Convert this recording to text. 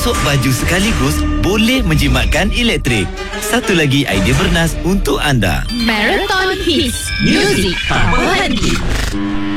gosok baju sekaligus boleh menjimatkan elektrik. Satu lagi idea bernas untuk anda. Marathon Hits. Music tak berhenti.